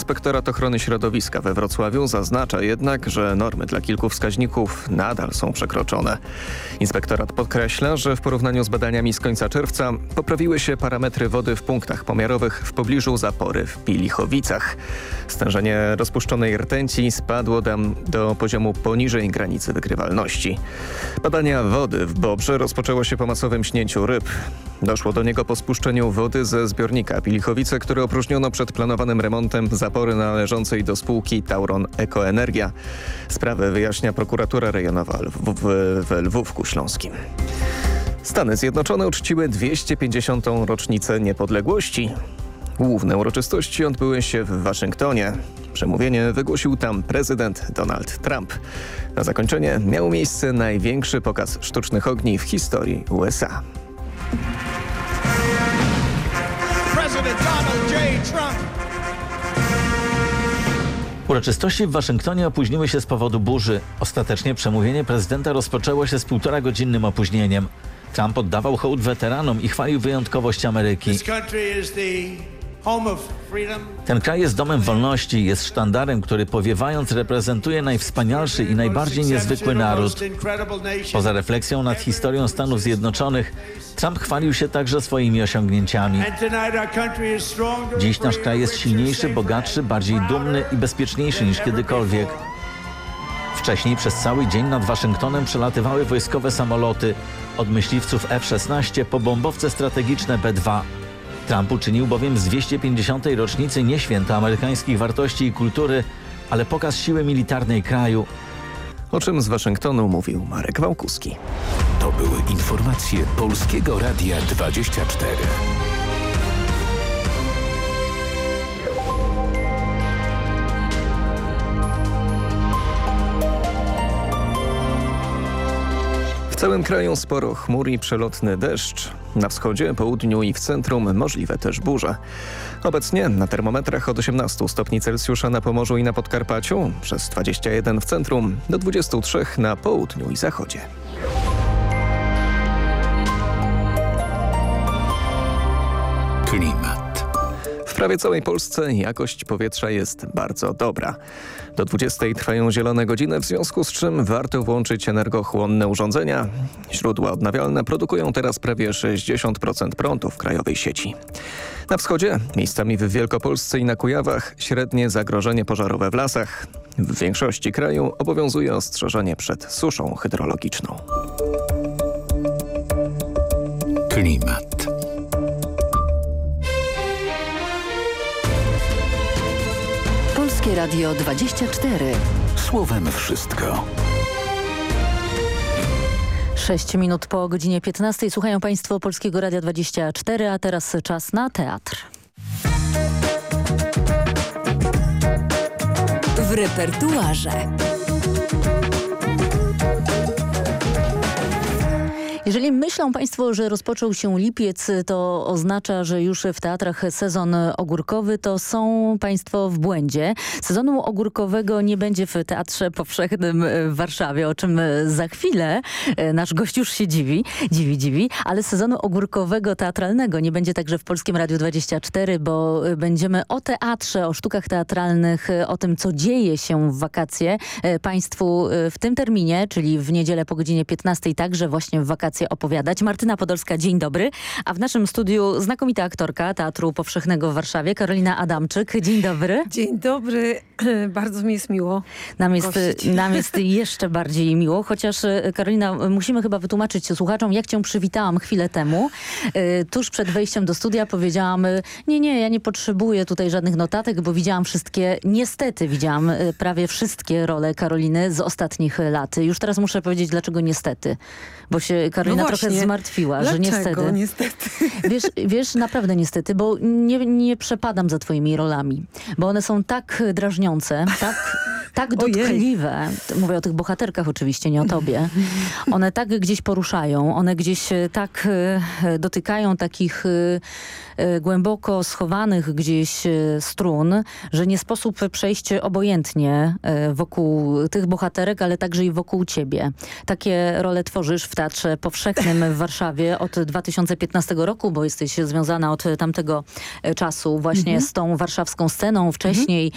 Inspektorat Ochrony Środowiska we Wrocławiu zaznacza jednak, że normy dla kilku wskaźników nadal są przekroczone. Inspektorat podkreśla, że w porównaniu z badaniami z końca czerwca poprawiły się parametry wody w punktach pomiarowych w pobliżu zapory w Pilichowicach. Stężenie rozpuszczonej rtęci spadło do poziomu poniżej granicy wykrywalności. Badania wody w Bobrze rozpoczęło się po masowym śnięciu ryb. Doszło do niego po spuszczeniu wody ze zbiornika Pilichowice, który opróżniono przed planowanym remontem zapory należącej do spółki Tauron Ekoenergia. Sprawę wyjaśnia prokuratura rejonowa w Lwówku Śląskim. Stany Zjednoczone uczciły 250. rocznicę niepodległości. Główne uroczystości odbyły się w Waszyngtonie. Przemówienie wygłosił tam prezydent Donald Trump. Na zakończenie miał miejsce największy pokaz sztucznych ogni w historii USA. Uroczystości w Waszyngtonie opóźniły się z powodu burzy. Ostatecznie przemówienie prezydenta rozpoczęło się z 1,5-godzinnym opóźnieniem. Trump oddawał hołd weteranom i chwalił wyjątkowość Ameryki. Ten kraj jest domem wolności, jest sztandarem, który powiewając reprezentuje najwspanialszy i najbardziej niezwykły naród. Poza refleksją nad historią Stanów Zjednoczonych, Trump chwalił się także swoimi osiągnięciami. Dziś nasz kraj jest silniejszy, bogatszy, bardziej dumny i bezpieczniejszy niż kiedykolwiek. Wcześniej przez cały dzień nad Waszyngtonem przelatywały wojskowe samoloty, od myśliwców F-16 po bombowce strategiczne B-2. Trump uczynił bowiem z 250. rocznicy nie święta amerykańskich wartości i kultury, ale pokaz siły militarnej kraju. O czym z Waszyngtonu mówił Marek Wałkuski. To były informacje Polskiego Radia 24. W całym kraju sporo chmur i przelotny deszcz. Na wschodzie, południu i w centrum możliwe też burze. Obecnie na termometrach od 18 stopni Celsjusza na Pomorzu i na Podkarpaciu, przez 21 w centrum, do 23 na południu i zachodzie. Klimat. W prawie całej Polsce jakość powietrza jest bardzo dobra. Do 20 trwają zielone godziny, w związku z czym warto włączyć energochłonne urządzenia. Źródła odnawialne produkują teraz prawie 60% prądu w krajowej sieci. Na wschodzie, miejscami w Wielkopolsce i na Kujawach, średnie zagrożenie pożarowe w lasach. W większości kraju obowiązuje ostrzeżenie przed suszą hydrologiczną. Klimat. Polskie Radio 24. Słowem wszystko. 6 minut po godzinie 15. Słuchają Państwo Polskiego Radia 24, a teraz czas na teatr. W repertuarze. Jeżeli myślą Państwo, że rozpoczął się lipiec, to oznacza, że już w teatrach sezon ogórkowy, to są Państwo w błędzie. Sezonu ogórkowego nie będzie w Teatrze Powszechnym w Warszawie, o czym za chwilę nasz gość już się dziwi, ale sezonu ogórkowego teatralnego nie będzie także w Polskim Radiu 24, bo będziemy o teatrze, o sztukach teatralnych, o tym, co dzieje się w wakacje Państwu w tym terminie, czyli w niedzielę po godzinie 15, także właśnie w wakacje opowiadać. Martyna Podolska, dzień dobry. A w naszym studiu znakomita aktorka Teatru Powszechnego w Warszawie, Karolina Adamczyk. Dzień dobry. Dzień dobry. Bardzo mi jest miło. Nam jest jeszcze bardziej miło, chociaż Karolina, musimy chyba wytłumaczyć słuchaczom, jak cię przywitałam chwilę temu. Tuż przed wejściem do studia powiedziałam, nie, ja nie potrzebuję tutaj żadnych notatek, bo niestety widziałam prawie wszystkie role Karoliny z ostatnich lat. Już teraz muszę powiedzieć, dlaczego niestety. Bo się Karolina trochę zmartwiła, Dlaczego? Że niestety. Niestety. Wiesz, naprawdę niestety, bo nie przepadam za twoimi rolami, bo one są tak drażniące, tak dotkliwe. Mówię o tych bohaterkach oczywiście, nie o tobie. One tak gdzieś poruszają, one gdzieś tak dotykają takich głęboko schowanych gdzieś strun, że nie sposób przejść obojętnie wokół tych bohaterek, ale także i wokół ciebie. Takie role tworzysz w Teatrze Powszechnym w Warszawie od 2015 roku, bo jesteś związana od tamtego czasu właśnie z tą warszawską sceną. Wcześniej